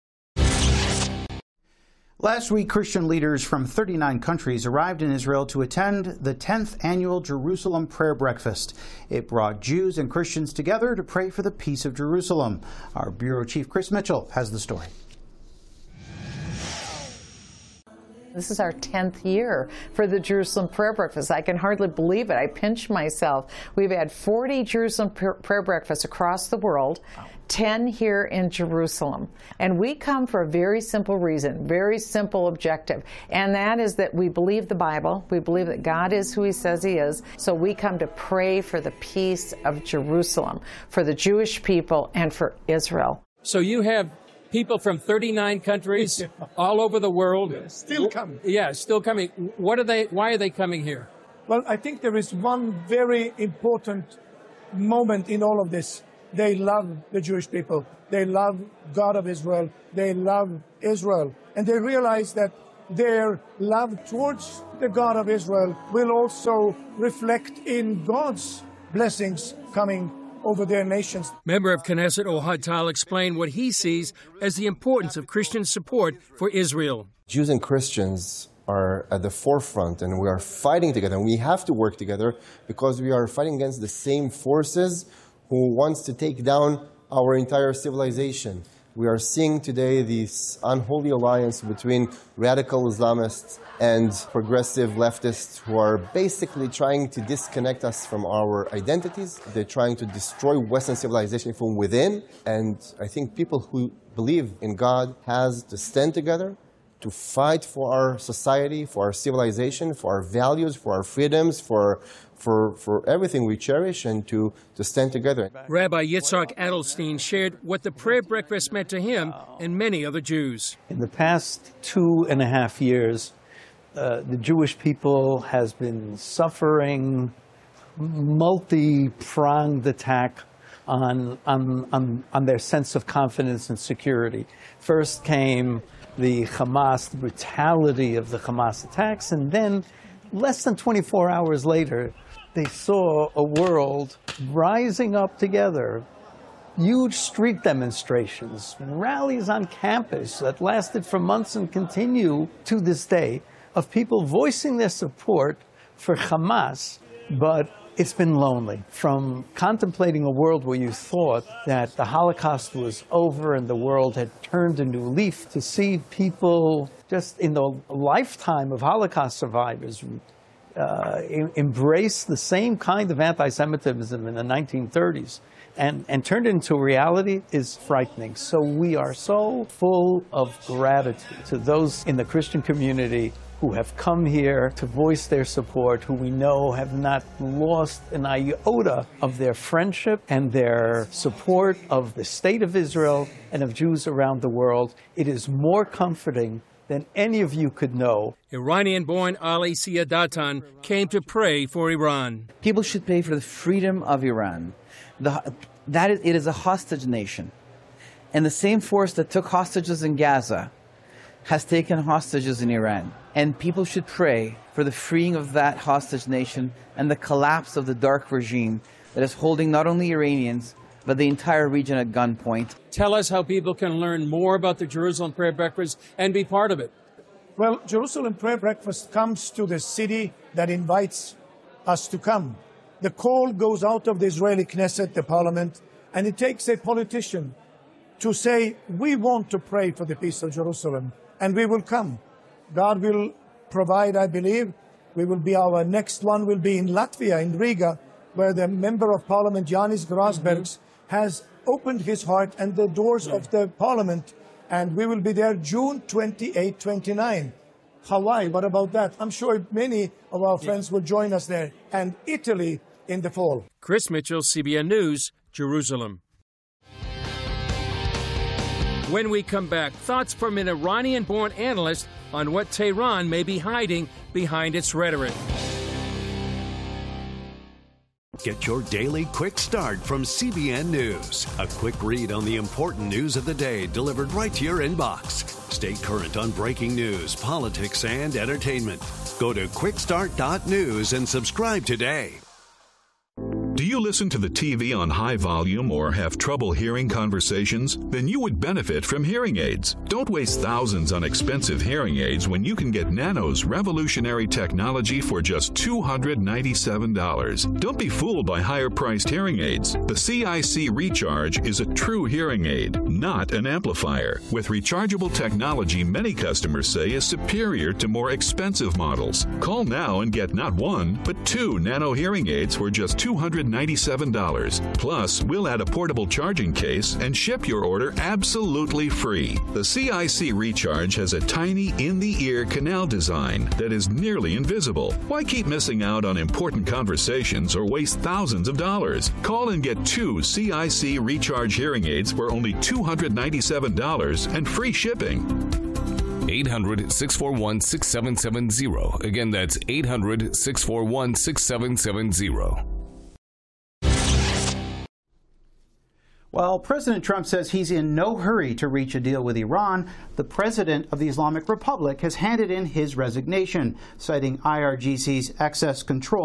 Last week, Christian leaders from 39 countries arrived in Israel to attend the 10th annual Jerusalem Prayer Breakfast. It brought Jews and Christians together to pray for the peace of Jerusalem. Our bureau chief, Chris Mitchell, has the story. This is our 10th year for the Jerusalem Prayer Breakfast. I can hardly believe it. I pinch myself. We've had 40 Jerusalem prayer breakfasts across the world, 10 here in Jerusalem. And we come for a very simple reason, very simple objective, and that is that we believe the Bible. We believe that God is who He says He is. So we come to pray for the peace of Jerusalem, for the Jewish people, and for Israel. So you have people from 39 countries all over the world. Still coming. Yeah, still coming. Why are they coming here? Well, I think there is one very important moment in all of this. They love the Jewish people. They love God of Israel. They love Israel. And they realize that their love towards the God of Israel will also reflect in God's blessings coming over their nations. Member of Knesset Ohad Tal explained what he sees as the importance of Christian support for Israel. Jews and Christians are at the forefront, and we are fighting together. And we have to work together because we are fighting against the same forces who wants to take down our entire civilization. We are seeing today this unholy alliance between radical Islamists and progressive leftists who are basically trying to disconnect us from our identities. They're trying to destroy Western civilization from within. And I think people who believe in God has to stand together to fight for our society, for our civilization, for our values, for our freedoms, for everything we cherish, and to stand together. Rabbi Yitzhak Adelstein shared what the prayer breakfast meant to him and many other Jews. In the past 2.5 years, the Jewish people has been suffering multi-pronged attack on their sense of confidence and security. First came the Hamas, the brutality of the Hamas attacks, and then less than 24 hours later, they saw a world rising up together, huge street demonstrations, rallies on campus that lasted for months and continue to this day, of people voicing their support for Hamas, but it's been lonely. From contemplating a world where you thought that the Holocaust was over and the world had turned a new leaf, to see people just in the lifetime of Holocaust survivors embrace the same kind of anti-Semitism in the 1930s and turned it into reality is frightening. So we are so full of gratitude to those in the Christian community who have come here to voice their support, who we know have not lost an iota of their friendship and their support of the State of Israel and of Jews around the world. It is more comforting than any of you could know. Iranian-born Ali Siadatan came to pray for Iran. People should pray for the freedom of Iran. It is a hostage nation. And the same force that took hostages in Gaza has taken hostages in Iran. And people should pray for the freeing of that hostage nation and the collapse of the dark regime that is holding not only Iranians, but the entire region at gunpoint. Tell us how people can learn more about the Jerusalem Prayer Breakfast and be part of it. Well, Jerusalem Prayer Breakfast comes to the city that invites us to come. The call goes out of the Israeli Knesset, the parliament, and it takes a politician to say, we want to pray for the peace of Jerusalem, and we will come. God will provide, I believe. Our next one will be in Latvia, in Riga, where the member of parliament, Yanis Grasbergs, has opened his heart and the doors of the parliament, and we will be there June 28, 29. Hawaii, what about that? I'm sure many of our friends will join us there, and Italy in the fall. Chris Mitchell, CBN News, Jerusalem. When we come back, thoughts from an Iranian-born analyst on what Tehran may be hiding behind its rhetoric. Get your daily quick start from CBN News. A quick read on the important news of the day delivered right to your inbox. Stay current on breaking news, politics, and entertainment. Go to quickstart.news and subscribe today. Do you listen to the TV on high volume or have trouble hearing conversations? Then you would benefit from hearing aids. Don't waste thousands on expensive hearing aids when you can get Nano's revolutionary technology for just $297. Don't be fooled by higher-priced hearing aids. The CIC Recharge is a true hearing aid, not an amplifier. With rechargeable technology, many customers say is superior to more expensive models. Call now and get not one, but 2 Nano hearing aids for just $297. Plus, we'll add a portable charging case and ship your order absolutely free. The CIC Recharge has a tiny in-the-ear canal design that is nearly invisible. Why keep missing out on important conversations or waste thousands of dollars? Call and get 2 CIC Recharge hearing aids for only $297 and free shipping. 800-641-6770. Again, that's 800-641-6770. While President Trump says he's in no hurry to reach a deal with Iran, the president of the Islamic Republic has handed in his resignation, citing IRGC's excess control